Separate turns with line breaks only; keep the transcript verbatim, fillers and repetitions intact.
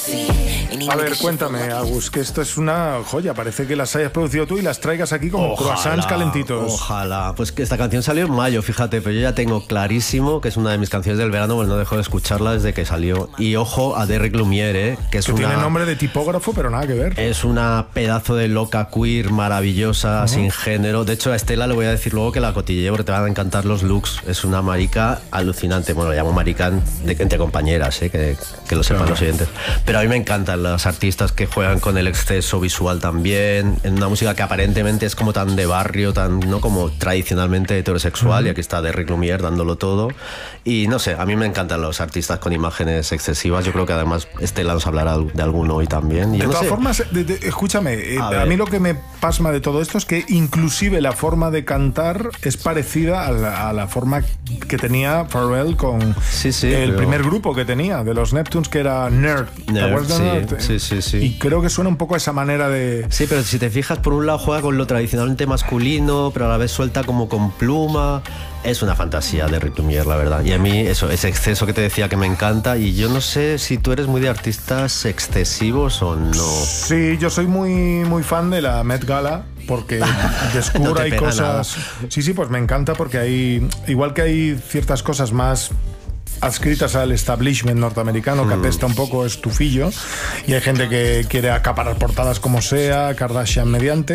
A ver, cuéntame, Agus, que esto es una joya. Parece que las hayas producido tú y las traigas aquí como
Ojalá,
croissants calentitos.
Ojalá. Pues que esta canción salió en mayo, fíjate, pero yo ya tengo clarísimo que es una de mis canciones del verano, pues no dejo de escucharla desde que salió. Y ojo a Derrick Lumiere, ¿eh? que es
que
una...
tiene nombre de tipógrafo, pero nada que ver.
Es una pedazo de loca queer maravillosa, uh-huh. sin género. De hecho, a Estela le voy a decir luego que la cotilleé porque te van a encantar los looks. Es una marica alucinante. Bueno, lo llamo marica de, entre compañeras, ¿eh? que, que lo sepan claro. los oyentes. Pero a mí me encantan las artistas que juegan con el exceso visual también, en una música que aparentemente es como tan de barrio, tan no como tradicionalmente heterosexual, uh-huh. y aquí está Derrick Lumiere dándolo todo. Y no sé, a mí me encantan los artistas con imágenes excesivas. Yo creo que además Estela nos hablará de alguno hoy también. Y
de
no
todas
sé.
formas, de, de, escúchame, eh, a, a mí lo que me pasma de todo esto es que inclusive la forma de cantar es parecida a la, a la forma que tenía Pharrell con
sí, sí,
el
pero...
primer grupo que tenía de los Neptunes, que era Nerd.
Nerd, sí,
Nerd?
sí, sí, sí.
Y creo que suena un poco a esa manera de...
Sí, pero si te fijas, por un lado juega con lo tradicionalmente masculino, pero a la vez suelta como con pluma. Es una fantasía de Derrick Lumiere, la verdad. Y a mí eso, ese exceso que te decía que me encanta. Y yo no sé si tú eres muy de artistas excesivos o no.
Sí, yo soy muy, muy fan de la Met Gala, porque descubro
no
hay cosas...
Nada.
Sí, sí, pues me encanta porque hay... Igual que hay ciertas cosas más adscritas al establishment norteamericano, que apesta un poco estufillo, y hay gente que quiere acaparar portadas como sea, Kardashian mediante.